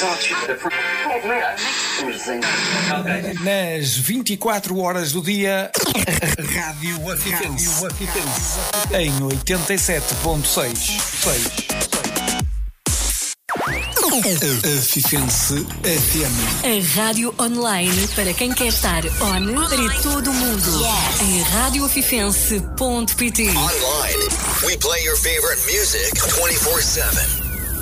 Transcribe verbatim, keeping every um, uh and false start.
Nas vinte e quatro horas do dia, Rádio Afifense em oitenta e sete ponto seis. Afifense F M. A rádio online para quem quer estar on para todo o mundo. Yes. Em rádio afifense ponto pt. Online, we play your favorite music twenty-four seven.